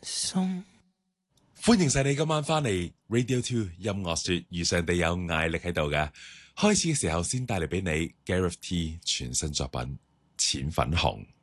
歡迎晒你今晚翻嚟 Radio 2音樂說，遇上地有艾力喺度嘅。開始嘅時候先帶嚟俾你 Gareth T 全新作品淺粉紅。